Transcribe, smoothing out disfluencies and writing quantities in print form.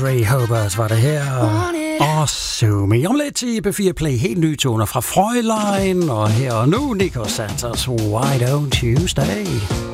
Audrey Hobart var det her. Og Sumi. Om lidt i B4 Play. Helt nye toner fra Fräulein. Og her og nu Nico Santos. Why don't you stay?